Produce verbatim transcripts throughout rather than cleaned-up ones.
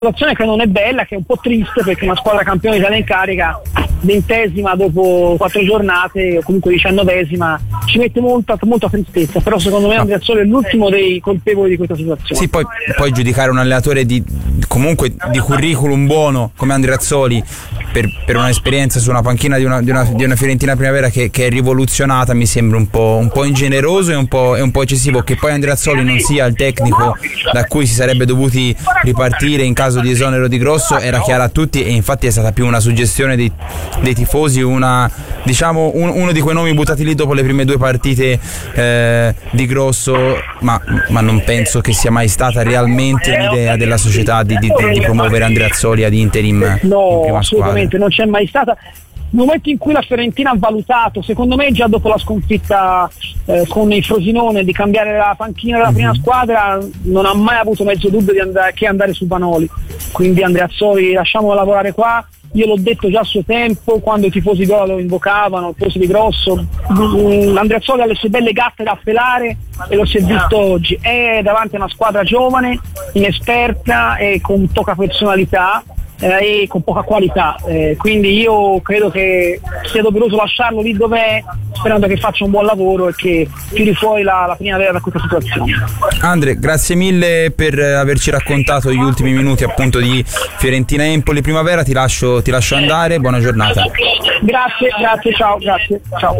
situazione che non è bella, che è un po' triste, perché una squadra campione d'Italia in carica, ventesima dopo quattro giornate o comunque diciannovesima, ci mette molta, molta tristezza. Però secondo me Andreazzoli è l'ultimo dei colpevoli di questa situazione. Sì, poi, poi giudicare un allenatore di comunque di curriculum buono come Andreazzoli per, per un'esperienza su una panchina di una, di una, di una Fiorentina Primavera che, che è rivoluzionata mi sembra un po', un po' ingeneroso e un po', e un po' eccessivo. Che poi Andreazzoli non sia il tecnico da cui si sarebbe dovuti ripartire in caso di esonero di Grosso era chiaro a tutti, e infatti è stata più una suggestione dei, dei tifosi, una, diciamo un, uno di quei nomi buttati lì dopo le prime due partite eh, di Grosso, ma, ma non penso che sia mai stata realmente l'idea della società di, di, di promuovere Andreazzoli ad interim in No, prima assolutamente squadra. non c'è mai stata. Nel momento in cui la Fiorentina ha valutato, secondo me già dopo la sconfitta eh, con il Frosinone, di cambiare la panchina della prima squadra, non ha mai avuto mezzo dubbio di andare, che andare su Vanoli. Quindi Andreazzoli lasciamolo lavorare qua. Io l'ho detto già a suo tempo, quando i tifosi Gola lo invocavano, il tifosi di Grosso. Andreazzoli ha le sue belle gatte da pelare e lo si è visto oggi. È davanti a una squadra giovane, inesperta e con poca personalità eh, e con poca qualità, eh, quindi io credo che sia doveroso lasciarlo lì dov'è, sperando che faccia un buon lavoro e che tiri fuori la, la Primavera da questa situazione. Andre, grazie mille per averci raccontato gli ultimi minuti appunto di Fiorentina Empoli Primavera. Ti lascio, ti lascio andare, buona giornata. Grazie, grazie, ciao, grazie, ciao.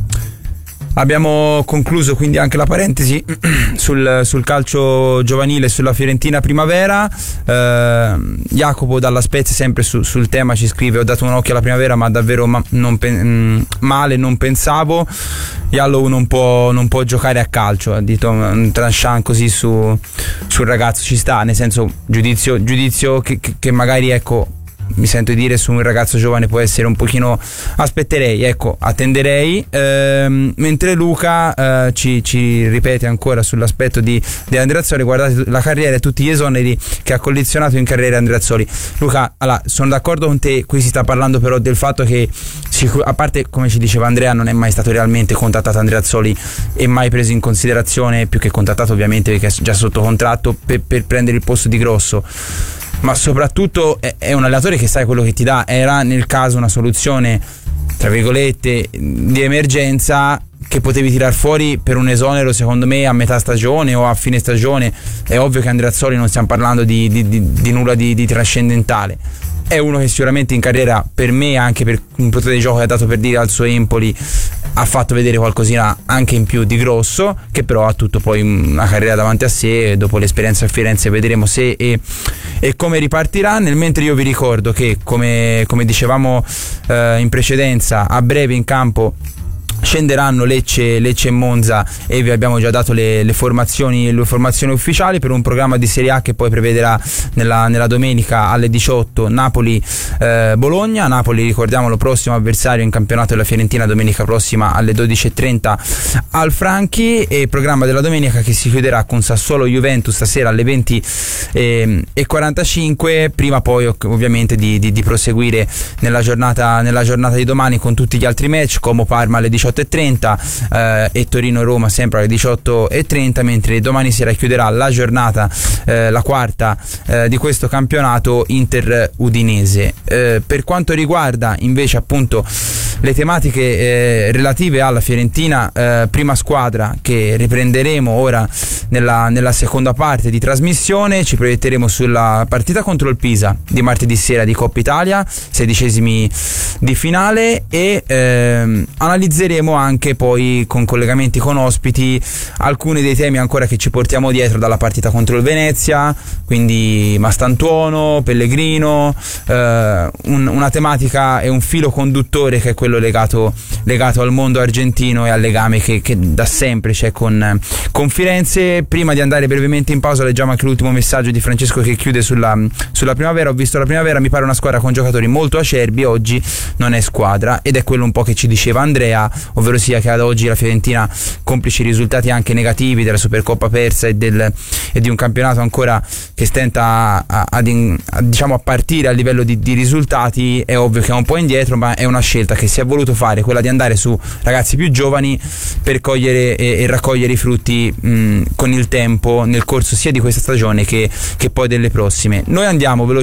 Abbiamo concluso quindi anche la parentesi sul, sul calcio giovanile, sulla Fiorentina Primavera. eh, Jacopo dalla Spezia sempre su, sul tema ci scrive: ho dato un occhio alla Primavera ma davvero ma, non pen, male, non pensavo Jallow non può, non può giocare a calcio, ha detto un tranchant così su, sul ragazzo. Ci sta, nel senso, giudizio, giudizio che, che, che magari ecco mi sento di dire su un ragazzo giovane può essere un pochino, aspetterei, ecco, attenderei. Ehm, mentre Luca eh, ci, ci ripete ancora sull'aspetto di, di Andreazzoli: guardate la carriera e tutti gli esoneri che ha collezionato in carriera Andreazzoli. Luca, allora, sono d'accordo con te, qui si sta parlando però del fatto che a parte, come ci diceva Andrea, non è mai stato realmente contattato Andreazzoli e mai preso in considerazione, più che contattato ovviamente perché è già sotto contratto, per, per prendere il posto di Grosso. Ma soprattutto è un allenatore che sai quello che ti dà. Era nel caso una soluzione tra virgolette di emergenza che potevi tirar fuori per un esonero secondo me a metà stagione o a fine stagione. È ovvio che Andreazzoli non stiamo parlando di, di, di, di nulla di, di trascendentale. È uno che sicuramente in carriera, per me, anche per un potere di gioco che ha dato per dire al suo Empoli, ha fatto vedere qualcosina anche in più di Grosso, che però ha tutto poi una carriera davanti a sé. Dopo l'esperienza a Firenze vedremo se e, e come ripartirà. Nel mentre io vi ricordo che come, come dicevamo eh, in precedenza, a breve in campo scenderanno Lecce, Lecce e Monza, e vi abbiamo già dato le, le formazioni le formazioni ufficiali per un programma di Serie A che poi prevederà nella, nella domenica alle diciotto Napoli eh, Bologna. Napoli, ricordiamolo, prossimo avversario in campionato della Fiorentina, domenica prossima alle dodici e trenta al Franchi, e programma della domenica che si chiuderà con Sassuolo Juventus stasera alle venti e quarantacinque, prima poi ovviamente di, di, di proseguire nella giornata, nella giornata di domani con tutti gli altri match, Como Parma alle diciotto e trenta eh, e Torino Roma sempre alle diciotto e trenta, mentre domani sera chiuderà la giornata, eh, la quarta eh, di questo campionato, Inter Udinese. Eh, per quanto riguarda invece appunto le tematiche eh, relative alla Fiorentina eh, prima squadra, che riprenderemo ora nella, nella seconda parte di trasmissione, ci proietteremo sulla partita contro il Pisa di martedì sera di Coppa Italia, sedicesimi di finale, e ehm, analizzeremo anche poi con collegamenti con ospiti alcuni dei temi ancora che ci portiamo dietro dalla partita contro il Venezia, quindi Mastantuono, Pellegrino, eh, un, una tematica e un filo conduttore che è quello legato, legato al mondo argentino e al legame che, che da sempre c'è con, con Firenze. Prima di andare brevemente in pausa leggiamo anche l'ultimo messaggio di Francesco che chiude sulla, sulla Primavera. Ho visto la Primavera, mi pare una squadra con giocatori molto acerbi, oggi non è squadra, ed è quello un po' che ci diceva Andrea, ovvero sia che ad oggi la Fiorentina, complici i risultati anche negativi della Supercoppa persa e, del, e di un campionato ancora che stenta a, a, a, diciamo a partire a livello di, di risultati, è ovvio che è un po' indietro, ma è una scelta che si ha voluto fare, quella di andare su ragazzi più giovani per cogliere e, e raccogliere i frutti mh, con il tempo nel corso sia di questa stagione che, che poi delle prossime. Noi andiamo velocemente